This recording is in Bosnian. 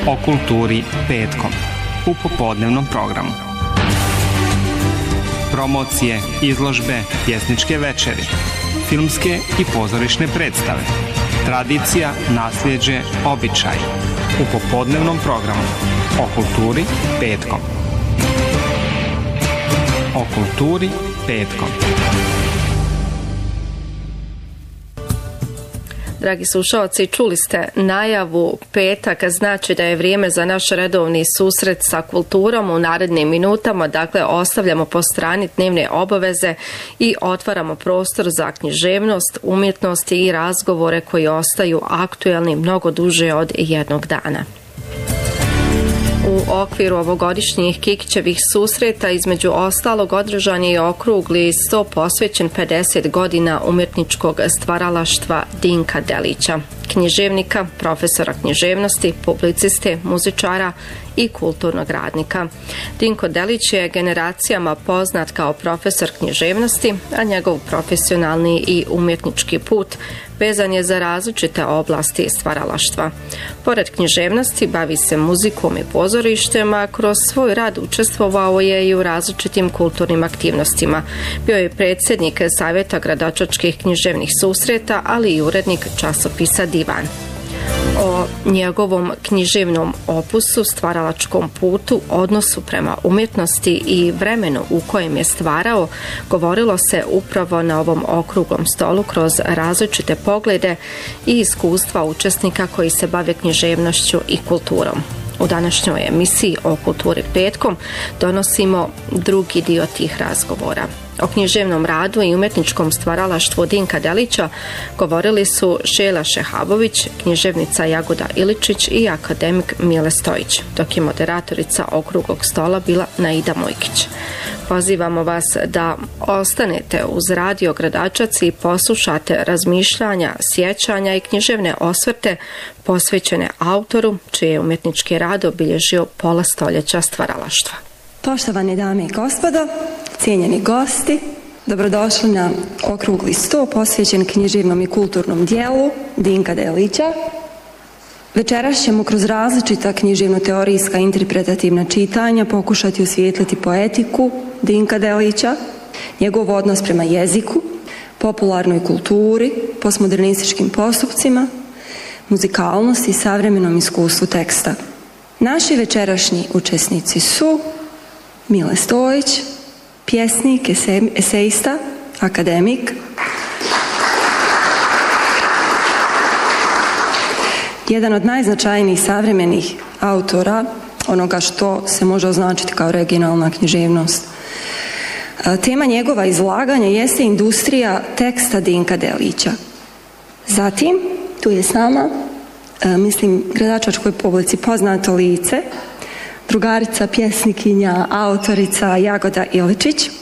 o kulturi petkom u popodnevnom programu. Promocije, izložbe, pjesničke večeri, filmske i pozorišne predstave, tradicija, nasljeđe, običaj u popodnevnom programu o kulturi petkom. O kulturi petkom. Dragi slušalci, čuli ste najavu petak, znači da je vrijeme za naš redovni susret sa kulturom u narednim minutama. Dakle, ostavljamo po strani dnevne obaveze i otvaramo prostor za književnost, umjetnost i razgovore koji ostaju aktuelni mnogo duže od jednog dana. U okviru ovogodišnjih Kikićevih susreta između ostalog održan je okrugli sto posvećen 50 godina umjetničkog stvaralaštva Dinka Delića, književnika, profesora književnosti, publiciste, muzičara i kulturnog radnika. Dinko Delić je generacijama poznat kao profesor književnosti, a njegov profesionalni i umjetnički put vezan je za različite oblasti stvaralaštva. Pored književnosti bavi se muzikom i pozorištem, a kroz svoj rad učestvovao je i u različitim kulturnim aktivnostima. Bio je predsjednik Savjeta gradačačkih književnih susreta, ali i urednik časopisa Divan. O njegovom književnom opusu, stvaralačkom putu, odnosu prema umjetnosti i vremenu u kojem je stvarao, govorilo se upravo na ovom okruglom stolu kroz različite poglede i iskustva učesnika koji se bave književnošću i kulturom. U današnjoj emisiji o kulturi petkom donosimo drugi dio tih razgovora. O književnom radu i umjetničkom stvaralaštvu Dinka Delića govorili su Šela Šehabović, književnica Jagoda Iličić i akademik Mile Stojić, dok je moderatorica okruglog stola bila Naida Mojkić. Pozivamo vas da ostanete uz Radio Gradačac i poslušate razmišljanja, sjećanja i književne osvrte posvećene autoru, čiji je umjetnički rad obilježio pola stoljeća stvaralaštva. Poštovane dame i gospodo, cijenjeni gosti, dobrodošli na okrugli sto posvećen književnom i kulturnom dijelu Dinka Delića. Večeras ćemo kroz različita književno-teorijska interpretativna čitanja pokušati osvijetliti poetiku Dinka Delića, njegov odnos prema jeziku, popularnoj kulturi, postmodernističkim postupcima, muzikalnosti i savremenom iskustvu teksta. Naši večerašnji učesnici su Mile Stojić, pjesnik, esejista, akademik, jedan od najznačajnijih savremenih autora onoga što se može označiti kao regionalna književnost. Tema njegova izlaganja jeste industrija teksta Dinka Delića. Zatim, tu je s nama, gradačačkoj publici poznato lice, drugarica, pjesnikinja, autorica Jagoda Iličić.